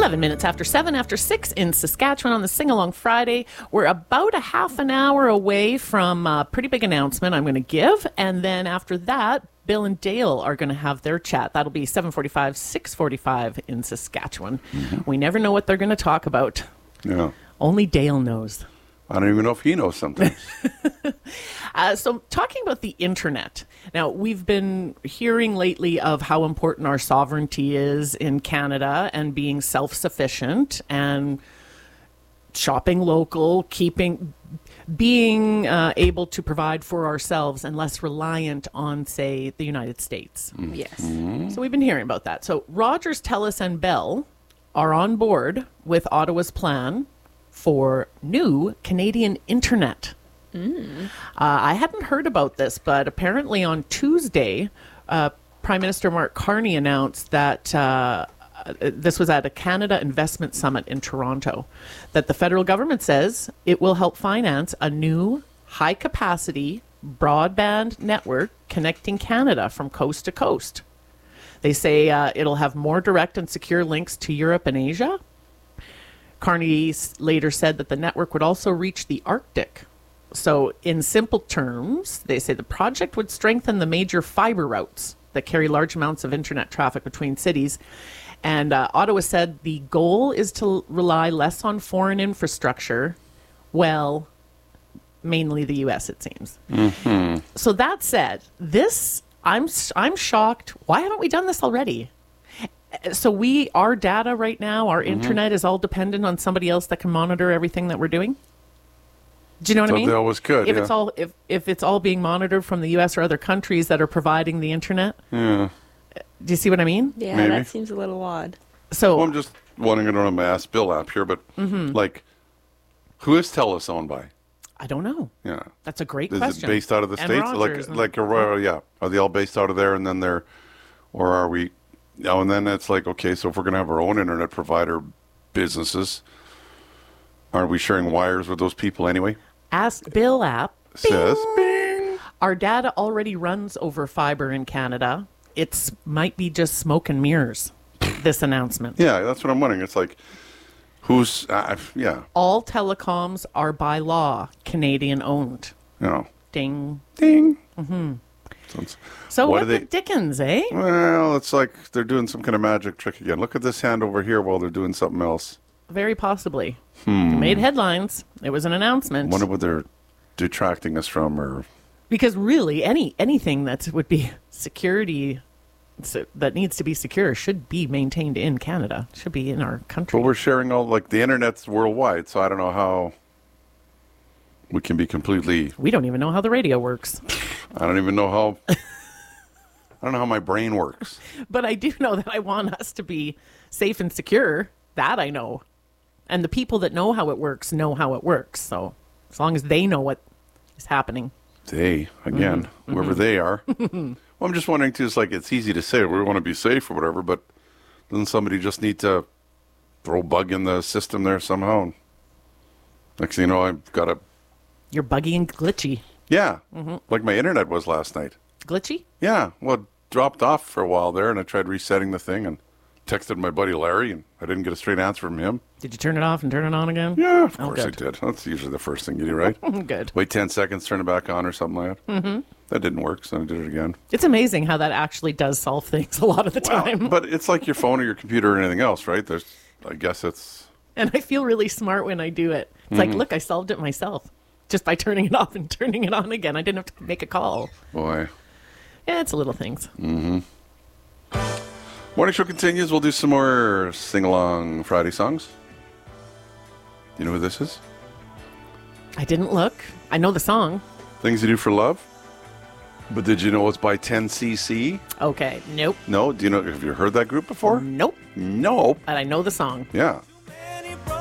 11 minutes after 7, after 6 in Saskatchewan on the Sing Along Friday. We're about a half an hour away from a pretty big announcement I'm going to give. And then after that, Bill and Dale are going to have their chat. That'll be 7:45, 6:45 in Saskatchewan. We never know what they're going to talk about. Yeah. Only Dale knows. I don't even know if he knows sometimes. So talking about the internet. Now, we've been hearing lately of how important our sovereignty is in Canada and being self-sufficient and shopping local, being able to provide for ourselves and less reliant on, say, the United States. Yes. So we've been hearing about that. So Rogers, TELUS, and Bell are on board with Ottawa's plan for new Canadian internet. I hadn't heard about this, but apparently on Tuesday, Prime Minister Mark Carney announced that this was at a Canada Investment Summit in Toronto, that the federal government says it will help finance a new high-capacity broadband network connecting Canada from coast to coast. They say it'll have more direct and secure links to Europe and Asia. Carney later said that the network would also reach the Arctic. So in simple terms, they say the project would strengthen the major fiber routes that carry large amounts of internet traffic between cities. And Ottawa said the goal is to rely less on foreign infrastructure, well, mainly the U.S., it seems. So that said, I'm shocked. Why haven't we done this already? So our data right now, our internet is all dependent on somebody else that can monitor everything that we're doing? Do you know what I mean? They always could, If it's all being monitored from the U.S. or other countries that are providing the internet? Yeah. Do you see what I mean? Yeah, Maybe. that seems a little odd. So Well, I'm just wondering, I don't know my Ask Bill app here, but like, who is TELUS owned by? I don't know. Yeah. That's a great Is question. it based out of the And States? Rogers Like a royal, yeah. Are they all based out of there and then or are we, and then it's like, okay, so if we're going to have our own internet provider businesses, are we sharing wires with those people anyway? Ask Bill app Says, bing. Our data already runs over fiber in Canada. It might be just smoke and mirrors, this announcement. Yeah, that's what I'm wondering. It's like, who's, yeah, All telecoms are by law Canadian owned. you know, Ding. ding. So What what do the they- dickens, eh? Well, it's like they're doing some kind of magic trick again. Look at this hand over here while they're doing something else. Very possibly. It made headlines. It was an announcement. Wonder what they're detracting us from, or Because really, anything that would be security that needs to be secure should be maintained in Canada. Should be in our country. well, we're sharing all, like, the internet's worldwide, so I don't know how we can be completely. We don't even know how the radio works. I don't even know how. I don't know how my brain works. But I do know that I want us to be safe and secure. That I know. And the people that know how it works know how it works. So as long as they know what is happening. They, again, whoever they are. Well, I'm just wondering, too, it's like, it's easy to say we want to be safe or whatever, but doesn't somebody just need to throw a bug in the system there somehow? Next thing you know, I've got a, You're buggy and glitchy. yeah, like my internet was last night. Glitchy? Yeah, well, it dropped off for a while there, and I tried resetting the thing and texted my buddy Larry, and I didn't get a straight answer from him. Did you turn it off and turn it on again? Yeah, of Oh, course I good. did. That's usually the first thing you do, right? Good. Wait 10 seconds, turn it back on or something like that. Mm-hmm. That didn't work, so I did it again. It's amazing how that actually does solve things a lot of the time. But it's like your phone or your computer or anything else, right? There's, I guess it's... And I feel really smart when I do it. It's like, look, I solved it myself just by turning it off and turning it on again. I didn't have to make a call. Boy. Yeah, it's little things. Morning show continues. We'll do some more sing-along Friday songs. You know who this is? I didn't look. I know the song. Things You Do for Love. But did you know it's by 10cc? Okay. Nope. No? Do you know? Have you heard that group before? Nope. No. But I know the song. Yeah.